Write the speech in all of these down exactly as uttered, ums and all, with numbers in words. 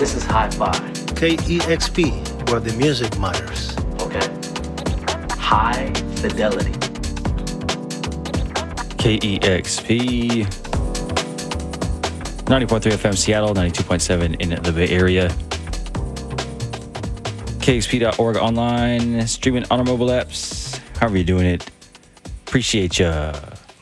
This is Hi-Fi. K E X P, where the music matters. Okay. High fidelity. K E X P. ninety point three F M Seattle, ninety-two point seven in the Bay Area. K X P dot org online, streaming on our mobile apps. However you're doing it. Appreciate ya.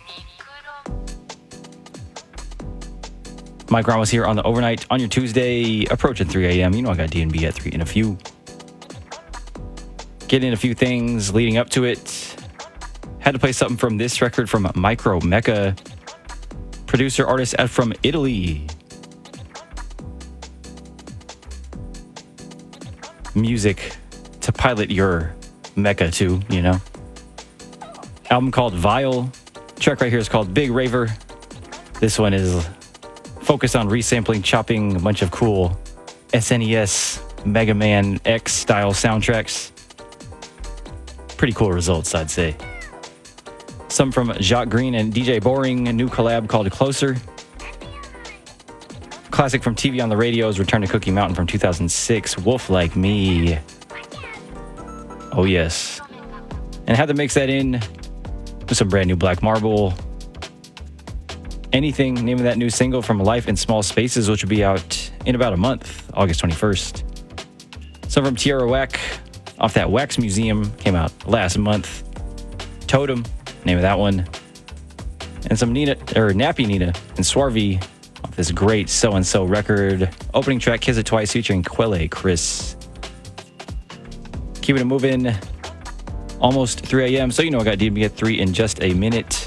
Mike Ramos here on the overnight on your Tuesday, approaching three a.m. You know I got D and B at three in a few. Getting a few things leading up to it. Had to play something from this record from Micro Mecca, producer artist from Italy. Music to pilot your Mecca to, you know. Album called Vile. Track right here is called Big Raver. This one is focused on resampling, chopping a bunch of cool S N E S Mega Man X style soundtracks. Pretty cool results, I'd say. Some from Jacques Green and D J Boring, a new collab called Closer. Classic from T V on the Radio's Return to Cookie Mountain from two thousand six, Wolf Like Me. Oh yes. And had to mix that in with some brand new Black Marble. Anything, name of that new single from Life in Small Spaces, which will be out in about a month, August twenty-first. Some from Tierra Whack, off that Wax Museum, came out last month. Totem, name of that one. And some Nina, or Nappy Nina and Swarvy, off this great So and So record. Opening track, Kiss It Twice, featuring Quelle Chris. Keeping it moving. Almost three a.m., so you know I got D and B at three in just a minute.